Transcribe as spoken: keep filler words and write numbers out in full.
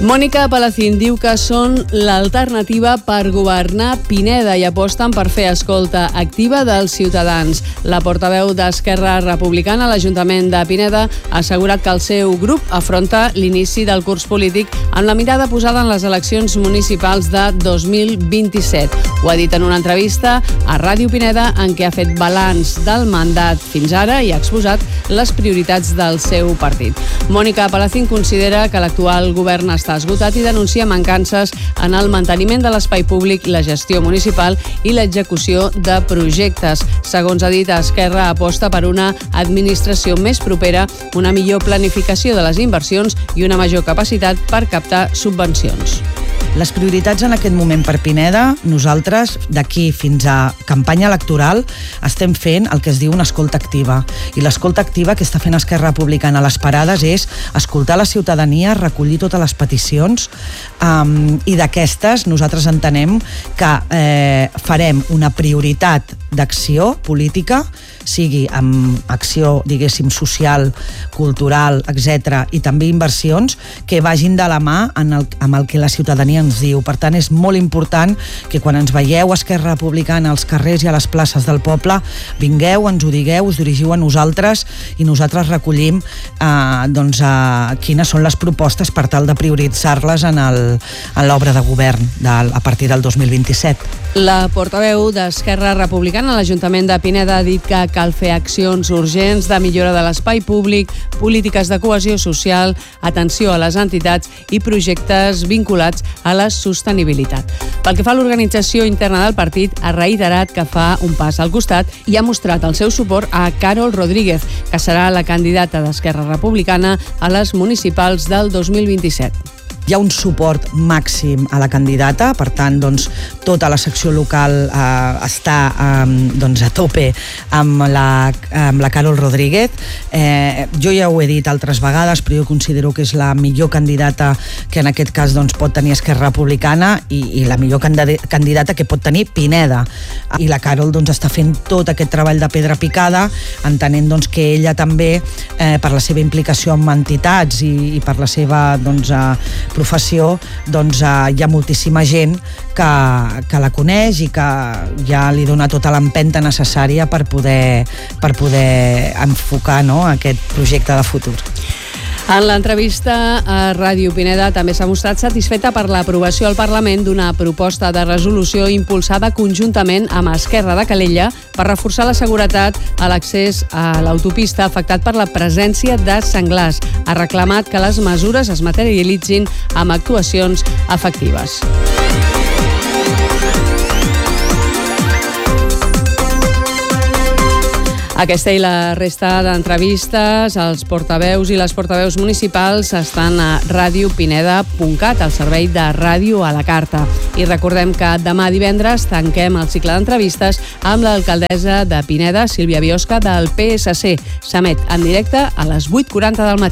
Mònica Palacín diu que són l'alternativa per governar Pineda i aposten per fer escolta activa dels ciutadans. La portaveu d'Esquerra Republicana a l'Ajuntament de Pineda ha assegurat que el seu grup afronta l'inici del curs polític amb la mirada posada en les eleccions municipals de dos mil vint-i-set. Ho ha dit en una entrevista a Ràdio Pineda en què ha fet balanç del mandat fins ara i ha exposat les prioritats del seu partit. Mònica Palacín considera que l'actual govern està esgotat i denuncia mancances en el manteniment de l'espai públic, la gestió municipal i l'execució de projectes. Segons ha dit, Esquerra aposta per una administració més propera, una millor planificació de les inversions i una major capacitat per captar subvencions. Les prioritats en aquest moment per Pineda, nosaltres d'aquí fins a campanya electoral estem fent el que es diu una escolta activa. I l'escolta activa que està fent Esquerra Republicana a les parades és escoltar la ciutadania, recollir totes les peticions um, i d'aquestes nosaltres entenem que eh, farem una prioritat d'acció política, sigui amb acció, diguéssim, social, cultural, etcètera, i també inversions que vagin de la mà en el, amb el que la ciutadania ens diu. Per tant, és molt important que quan ens veieu a Esquerra Republicana als carrers i a les places del poble, vingueu, ens ho digueu, us dirigiu a nosaltres i nosaltres recollim eh, doncs, eh, quines són les propostes per tal de prioritzar-les en, el, en l'obra de govern del, a partir del dos mil vint-i-set. La portaveu d'Esquerra Republicana a l'Ajuntament de Pineda ha dit que cal fer accions urgents de millora de l'espai públic, polítiques de cohesió social, atenció a les entitats i projectes vinculats a la sostenibilitat. Pel que fa a l'organització interna del partit, ha reiterat que fa un pas al costat i ha mostrat el seu suport a Carol Rodríguez, que serà la candidata d'Esquerra Republicana a les municipals del dos mil vint-i-set. Hi ha un suport màxim a la candidata, per tant, doncs, tota la secció local eh, està eh, doncs, a tope amb la, amb la Carol Rodríguez. Eh, jo ja ho he dit altres vegades, però jo considero que és la millor candidata que en aquest cas doncs, pot tenir Esquerra Republicana i, i la millor candidata que pot tenir Pineda. I la Carol doncs, està fent tot aquest treball de pedra picada, entenent doncs, que ella també, eh, per la seva implicació amb entitats i, i per la seva doncs, eh, professió, doncs eh, hi ha moltíssima gent que, que la coneix i que ja li dona tota l'empenta necessària per poder, per poder enfocar, no?, aquest projecte de futur. En l'entrevista a Ràdio Pineda també s'ha mostrat satisfeta per l'aprovació al Parlament d'una proposta de resolució impulsada conjuntament amb Esquerra de Calella per reforçar la seguretat a l'accés a l'autopista afectat per la presència de senglars. Ha reclamat que les mesures es materialitzin amb actuacions efectives. Aquesta i la resta d'entrevistes als portaveus i les portaveus municipals estan a ràdio pineda punt cat, al servei de ràdio a la carta. I recordem que demà divendres tanquem el cicle d'entrevistes amb l'alcaldessa de Pineda, Sílvia Biosca, del P S C. S'emet en directe a les vuit quaranta del matí.